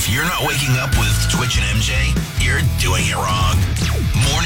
you're not waking up with Twitch and MJ, you're doing it wrong. More